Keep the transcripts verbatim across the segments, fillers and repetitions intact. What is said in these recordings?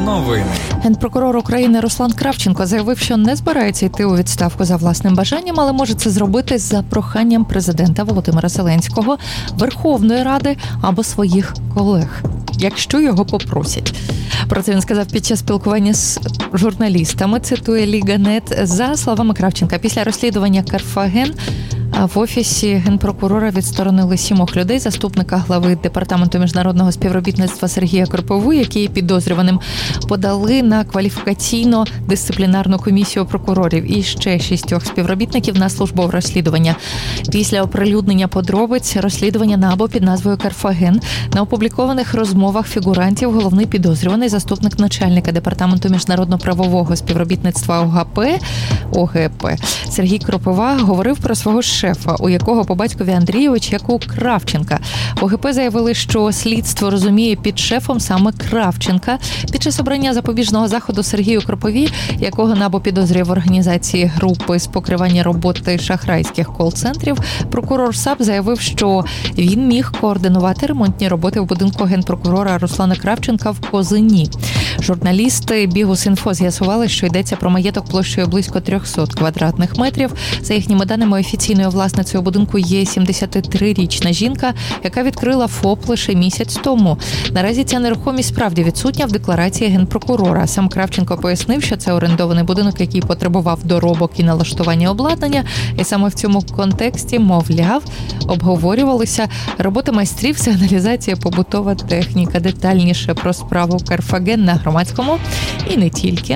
Новини. Генпрокурор України Руслан Кравченко заявив, що не збирається йти у відставку за власним бажанням, але може це зробити за проханням президента Володимира Зеленського, Верховної Ради або своїх колег, якщо його попросять. Про це він сказав під час спілкування з журналістами, цитує Ліга.нет. За словами Кравченка, після розслідування Карфаген в офісі генпрокурора відсторонили сімох людей, заступника глави Департаменту міжнародного співробітництва Сергія Кропову, який підозрюваним подали на кваліфікаційно-дисциплінарну комісію прокурорів, і ще шістьох співробітників на службове розслідування. Після оприлюднення подробиць розслідування НАБУ під назвою Карфаген на опублікованих розмовах фігурантів головний підозрюваний, заступник начальника Департаменту міжнародно-правового співробітництва ОГП, ОГП Сергій Кропова говорив про свого шефа, у якого по батькові Андрійович, як у Кравченка. ОГП заявили, що слідство розуміє під шефом саме Кравченка. Під час обрання запобіжного заходу Сергію Кропові, якого НАБУ підозрює в організації групи з покривання роботи шахрайських кол-центрів, прокурор САП заявив, що він міг координувати ремонтні роботи в будинку генпрокурора Руслана Кравченка в Козині. Журналісти Бігус.Інфо з'ясували, що йдеться про маєток площею близько триста квадратних метрів. За їхніми даними, офіційною власницею будинку є сімдесятитрирічна жінка, яка відкрила ФОП лише місяць тому. Наразі ця нерухомість справді відсутня в декларації генпрокурора. Сам Кравченко пояснив, що це орендований будинок, який потребував доробок і налаштування обладнання. І саме в цьому контексті, мовляв, обговорювалися роботи майстрів, сигналізація, побутова техніка. Детальніше про справу Карфаген на Громадському і не тільки.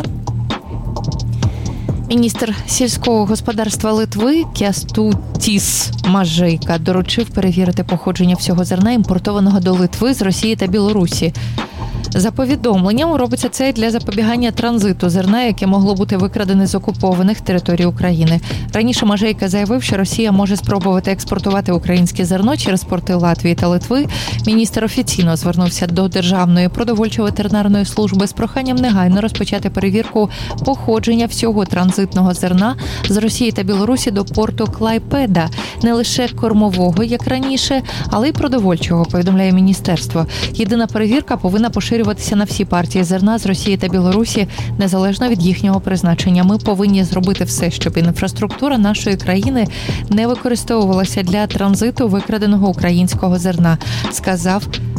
Міністр сільського господарства Литви Кястутіс Мажейка доручив перевірити походження всього зерна, імпортованого до Литви з Росії та Білорусі. За повідомленням, робиться це для запобігання транзиту зерна, яке могло бути викрадене з окупованих територій України. Раніше Мажейка заявив, що Росія може спробувати експортувати українське зерно через порти Латвії та Литви. Міністр офіційно звернувся до Державної продовольчо-ветеринарної служби з проханням негайно розпочати перевірку походження всього транзитного зерна з Росії та Білорусі до порту Клайпеда. Не лише кормового, як раніше, але й продовольчого, повідомляє міністерство. Єдина перевірка повинна поширюватися на всі партії зерна з Росії та Білорусі, незалежно від їхнього призначення. Ми повинні зробити все, щоб інфраструктура нашої країни не використовувалася для транзиту викраденого українського зерна, сказав